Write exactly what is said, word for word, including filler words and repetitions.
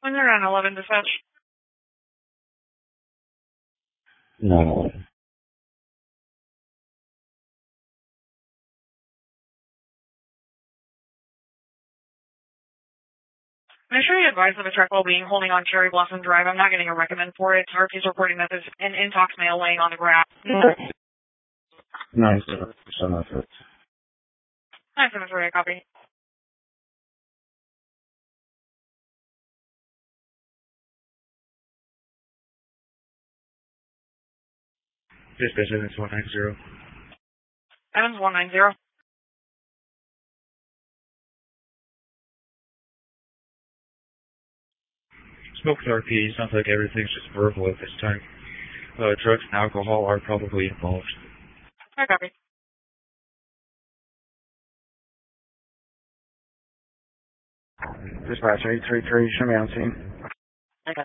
When they're on eleven dispatch. No. Make sure you advise of a truck while being holding on Cherry Blossom Drive. I'm not getting a recommend for it. R P's reporting that there's an intox male laying on the grass. nine seven percent effort. nine seven three, I copy. Dispatch Evans one nine zero. Evans one nine zero. Smoke with R P. Sounds like everything's just verbal at this time. Uh, drugs and alcohol are probably involved. I copy. Dispatch eight three three, show me on scene.